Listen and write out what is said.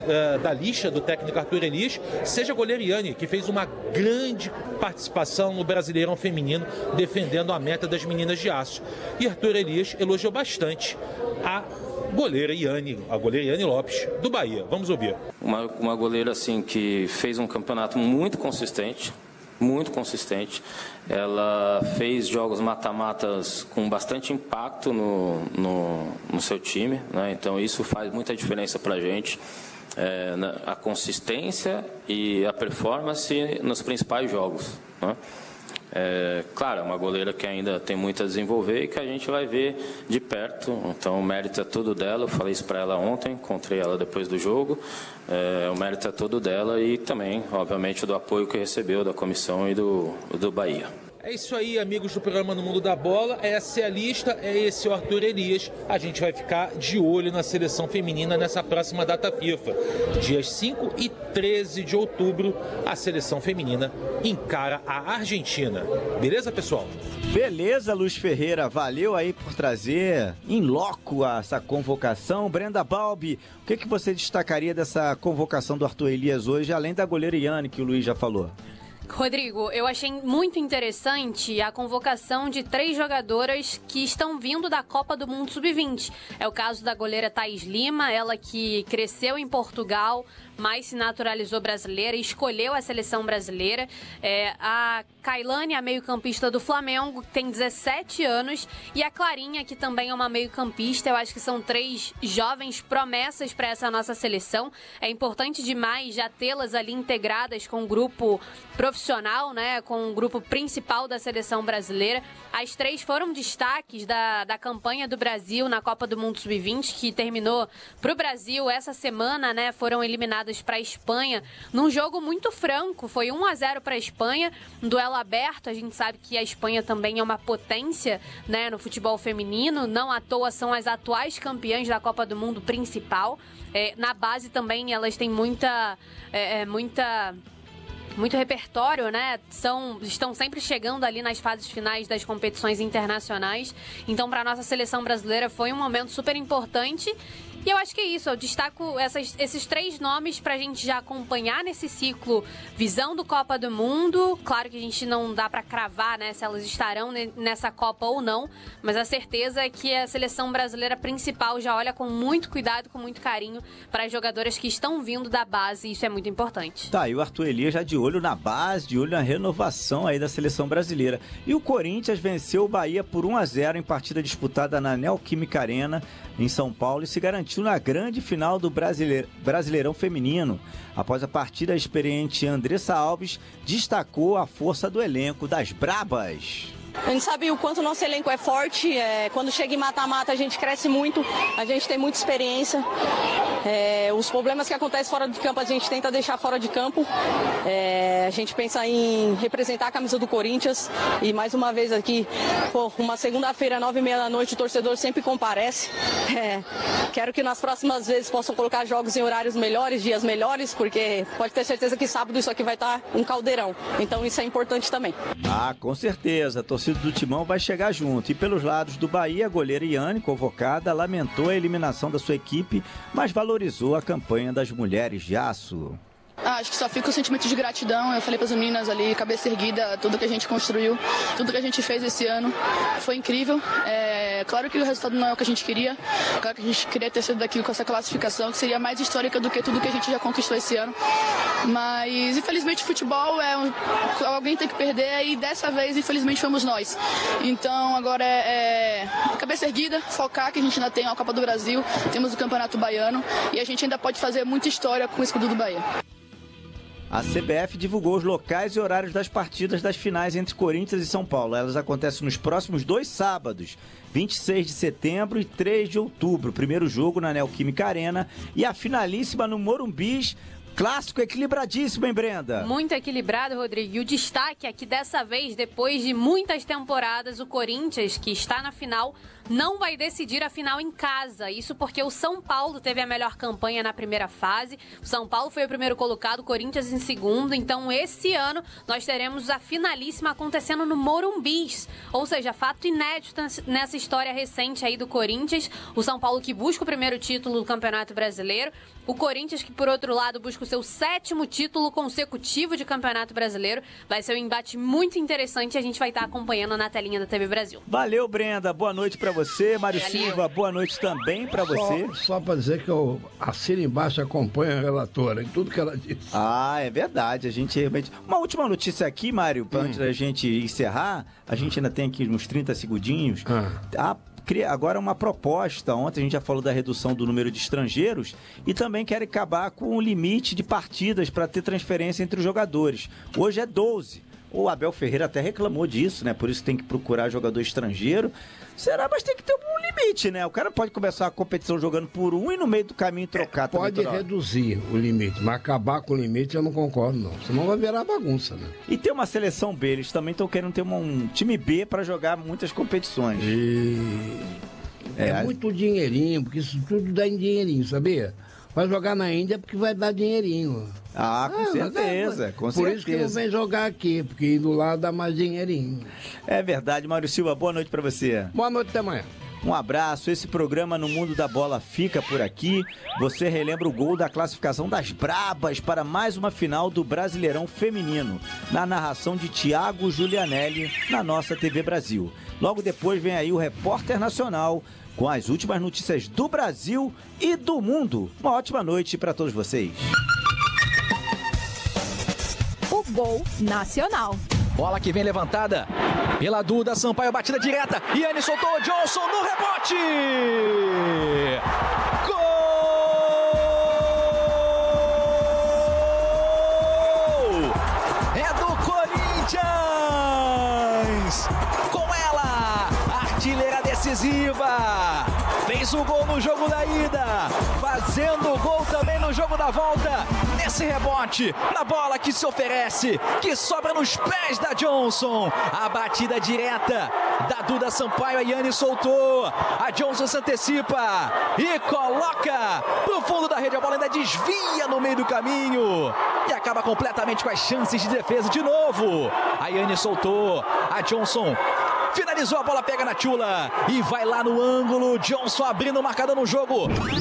da lixa do técnico Arthur Elias seja a goleira Iane, que fez uma grande participação no Brasileirão Feminino, defendendo a meta das meninas de aço. E Arthur Elias elogiou bastante a goleira Iane Lopes, do Bahia. Vamos ouvir. Uma goleira assim que fez um campeonato muito consistente. Ela fez jogos mata-matas com bastante impacto no seu time, né? Então isso faz muita diferença para a gente. A consistência e a performance nos principais jogos, né? Claro, é uma goleira que ainda tem muito a desenvolver e que a gente vai ver de perto, então o mérito é todo dela. Eu falei isso para ela ontem, encontrei ela depois do jogo. O mérito é todo dela e também, obviamente, do apoio que recebeu da comissão e do Bahia. É isso aí, amigos do programa No Mundo da Bola. Essa é a lista, é esse o Arthur Elias. A gente vai ficar de olho na seleção feminina nessa próxima data FIFA. Dias 5 e 13 de outubro, a seleção feminina encara a Argentina. Beleza, pessoal? Beleza, Luiz Ferreira. Valeu aí por trazer em loco essa convocação. Brenda Balbi, o que você destacaria dessa convocação do Arthur Elias hoje, além da goleira Iane, que o Luiz já falou? Rodrigo, eu achei muito interessante a convocação de 3 jogadoras que estão vindo da Copa do Mundo Sub-20. É o caso da goleira Thaís Lima, ela que cresceu em Portugal, mas se naturalizou brasileira e escolheu a seleção brasileira. A Kailane, a meio-campista do Flamengo, tem 17 anos, e a Clarinha, que também é uma meio-campista. Eu acho que são 3 jovens promessas para essa nossa seleção. É importante demais já tê-las ali integradas com o grupo profissional, né, com o grupo principal da seleção brasileira. As 3 foram destaques da campanha do Brasil na Copa do Mundo Sub-20, que terminou para o Brasil essa semana, né? Foram eliminadas para a Espanha num jogo muito franco. Foi 1-0 para a Espanha, um duelo aberto. A gente sabe que a Espanha também é uma potência, né, no futebol feminino. Não à toa são as atuais campeãs da Copa do Mundo principal. Na base também elas têm muito repertório, né? Estão sempre chegando ali nas fases finais das competições internacionais. Então, para a nossa seleção brasileira foi um momento super importante. E eu acho que é isso, eu destaco esses 3 nomes para a gente já acompanhar nesse ciclo visão do Copa do Mundo. Claro que a gente não dá para cravar, né, se elas estarão nessa Copa ou não, mas a certeza é que a seleção brasileira principal já olha com muito cuidado, com muito carinho para as jogadoras que estão vindo da base, e isso é muito importante. Tá, e o Arthur Elias já de olho na base, de olho na renovação aí da seleção brasileira. E o Corinthians venceu o Bahia por 1-0 em partida disputada na Neoquímica Arena, em São Paulo, e se garantiu na grande final do Brasileirão Feminino. Após a partida, a experiente Andressa Alves destacou a força do elenco das Brabas. A gente sabe o quanto o nosso elenco é forte, quando chega em mata-mata a gente cresce muito, a gente tem muita experiência, os problemas que acontecem fora de campo a gente tenta deixar fora de campo, a gente pensa em representar a camisa do Corinthians e mais uma vez aqui, uma segunda-feira, 9h30 o torcedor sempre comparece, quero que nas próximas vezes possam colocar jogos em horários melhores, dias melhores, porque pode ter certeza que sábado isso aqui vai estar um caldeirão, então isso é importante também. Ah, com certeza, a torcida do Timão vai chegar junto. E pelos lados do Bahia, a goleira Iane, convocada, lamentou a eliminação da sua equipe, mas valorizou a campanha das mulheres de aço. Acho que só fica o sentimento de gratidão. Eu falei para as meninas ali, cabeça erguida, tudo que a gente construiu, tudo que a gente fez esse ano foi incrível. Claro que o resultado não é o que a gente queria. Claro que a gente queria ter sido daqui com essa classificação, que seria mais histórica do que tudo que a gente já conquistou esse ano. Mas, infelizmente, o futebol alguém tem que perder e dessa vez, infelizmente, fomos nós. Então, agora cabeça erguida, focar que a gente ainda tem a Copa do Brasil, temos o Campeonato Baiano e a gente ainda pode fazer muita história com o escudo do Bahia. A CBF divulgou os locais e horários das partidas das finais entre Corinthians e São Paulo. Elas acontecem nos próximos 2 sábados, 26 de setembro e 3 de outubro. Primeiro jogo na Neoquímica Arena e a finalíssima no Morumbi Clássico equilibradíssimo, hein, Brenda? Muito equilibrado, Rodrigo. E o destaque é que dessa vez, depois de muitas temporadas, o Corinthians, que está na final, não vai decidir a final em casa. Isso porque o São Paulo teve a melhor campanha na primeira fase. O São Paulo foi o primeiro colocado, o Corinthians em segundo. Então, esse ano, nós teremos a finalíssima acontecendo no Morumbis. Ou seja, fato inédito nessa história recente aí do Corinthians. O São Paulo que busca o primeiro título do Campeonato Brasileiro. O Corinthians que, por outro lado, busca o seu 7º título consecutivo de Campeonato Brasileiro. Vai ser um embate muito interessante e a gente vai estar acompanhando na telinha da TV Brasil. Valeu, Brenda. Boa noite pra você. Mário Silva, boa noite também pra você. Só pra dizer que eu assino embaixo e acompanho a relatora em tudo que ela disse. Ah, é verdade. A gente realmente... Uma última notícia aqui, Mário, antes da gente encerrar. A gente ainda tem aqui uns 30 segundinhos. Agora uma proposta, ontem a gente já falou da redução do número de estrangeiros e também quer acabar com o limite de partidas para ter transferência entre os jogadores. Hoje é 12. O Abel Ferreira até reclamou disso, né? Por isso tem que procurar jogador estrangeiro. Será? Mas tem que ter um limite, né? O cara pode começar a competição jogando por um e no meio do caminho trocar. Pode reduzir o limite, mas acabar com o limite eu não concordo, não. Senão vai virar bagunça, né? E tem uma seleção B, eles também estão querendo ter um time B para jogar muitas competições. É muito dinheirinho, porque isso tudo dá em dinheirinho, sabia? Vai jogar na Índia porque vai dar dinheirinho. Com certeza, com certeza. Por isso que não vem jogar aqui, porque indo lá dá mais dinheirinho. É verdade, Mário Silva, boa noite pra você. Boa noite, até amanhã. Um abraço, esse programa No Mundo da Bola fica por aqui. Você relembra o gol da classificação das Brabas para mais uma final do Brasileirão Feminino, na narração de Thiago Giulianelli, na nossa TV Brasil. Logo depois vem aí o Repórter Nacional, com as últimas notícias do Brasil e do mundo. Uma ótima noite para todos vocês. O Gol Nacional. Bola que vem levantada pela Duda Sampaio, batida direta. Iane soltou, Johnson no rebote. Gol! É do Corinthians! Com ela, artilheira decisiva. Fez o gol no jogo da ida, fazendo o gol também no jogo da volta. Nesse rebote, na bola que se oferece, que sobra nos pés da Johnson. A batida direta da Duda Sampaio, a Iane soltou. A Johnson se antecipa e coloca pro fundo da rede. A bola ainda desvia no meio do caminho e acaba completamente com as chances de defesa de novo. A Iane soltou, a Johnson finalizou, a bola pega na Tchula e vai lá no ângulo. Johnson abrindo o marcador no jogo.